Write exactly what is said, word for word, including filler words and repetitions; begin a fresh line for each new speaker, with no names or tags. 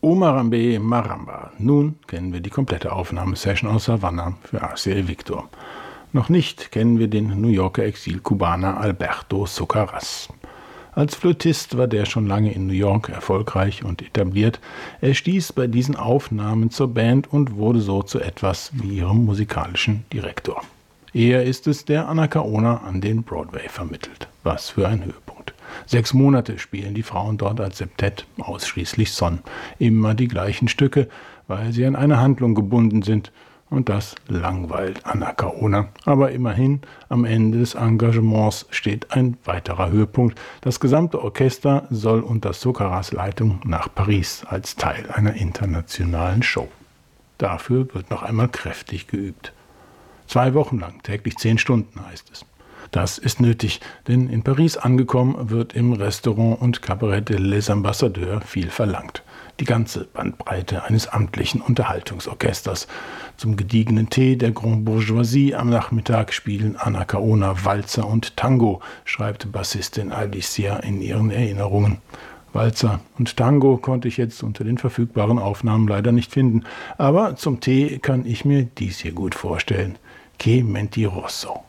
Omarambe Maramba. Nun kennen wir die komplette Aufnahmesession aus Havanna für A C El Victor. Noch nicht kennen wir den New Yorker Exil-Kubaner Alberto Socarrás. Als Flötist war der schon lange in New York erfolgreich und etabliert. Er stieß bei diesen Aufnahmen zur Band und wurde so zu etwas wie ihrem musikalischen Direktor. Er ist es, der Anacaona an den Broadway vermittelt. Was für ein Höhepunkt. Sechs Monate spielen die Frauen dort als Septett, ausschließlich Son. Immer die gleichen Stücke, weil sie an eine Handlung gebunden sind. Und das langweilt Anacaona. Aber immerhin, am Ende des Engagements steht ein weiterer Höhepunkt. Das gesamte Orchester soll unter Socarrás Leitung nach Paris als Teil einer internationalen Show. Dafür wird noch einmal kräftig geübt. Zwei Wochen lang, täglich zehn Stunden heißt es. Das ist nötig, denn in Paris angekommen wird im Restaurant und Cabaret de Les Ambassadeurs viel verlangt. Die ganze Bandbreite eines amtlichen Unterhaltungsorchesters. Zum gediegenen Tee der Grande Bourgeoisie am Nachmittag spielen Anacaona Walzer und Tango, schreibt Bassistin Alicia in ihren Erinnerungen. Walzer und Tango konnte ich jetzt unter den verfügbaren Aufnahmen leider nicht finden, aber zum Tee kann ich mir dies hier gut vorstellen. Che Mentiroso.